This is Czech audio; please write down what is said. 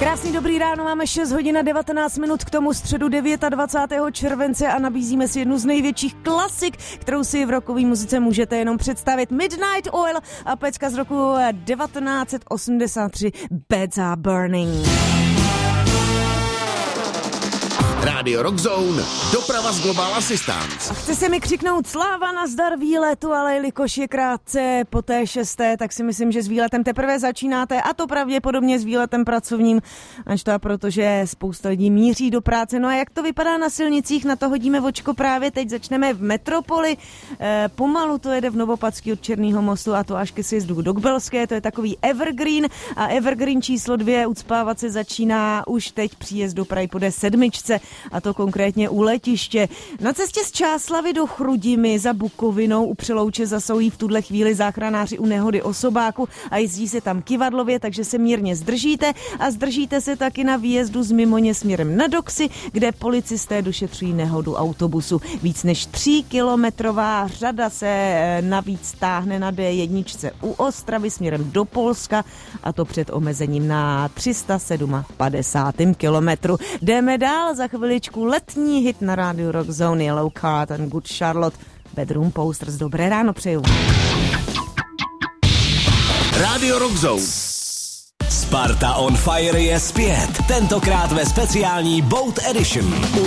Krásný dobrý ráno, máme 6 hodin a 19 minut, k tomu středu 29. července a nabízíme si jednu z největších klasik, kterou si v rockové muzice můžete jenom představit. Midnight Oil a pecka z roku 1983 Beds Are Burning. Rádio Rock Zone, doprava z Global Assistance. A chce se mi křiknout sláva nazdar výletu, ale jelikož je krátce po té 6., tak si myslím, že s výletem teprve začínáte, a to pravděpodobně s výletem pracovním, až to protože spousta lidí míří do práce. No a jak to vypadá na silnicích, na to hodíme vočko právě teď. Začneme v metropoli, pomalu to jede v Novopadský od Černého mostu a to až ke sjezdu do Kbelské, to je takový Evergreen a Evergreen číslo 2 ucpávat se začíná už teď příjezd do Prahy po D7, a to konkrétně u letiště. Na cestě z Čáslavy do Chrudimi za Bukovinou u Přelouče zasahují v tuhle chvíli záchranáři u nehody osobáku a jezdí se tam kyvadlově, takže se mírně zdržíte a zdržíte se taky na výjezdu z Mimoně směrem na Doxy, kde policisté došetřují nehodu autobusu. Víc než 3kilometrová řada se navíc táhne na D1 u Ostravy směrem do Polska, a to před omezením na 357 kilometru. Jdeme dál, za chviličku letní hit na rádiu Rock Zone, Yellow Card and Good Charlotte, Bedroom Posters. Dobré ráno přeju. Rádio Rock Zone. Sparta on Fire je zpět, tentokrát ve speciální Boat Edition.